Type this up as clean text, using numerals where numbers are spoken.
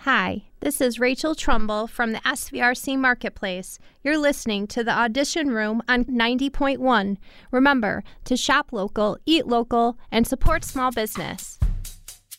Hi, this is Rachel Trumbull from the SVRC Marketplace. You're listening to the Audition Room on 90.1. Remember to shop local, eat local, and support small business.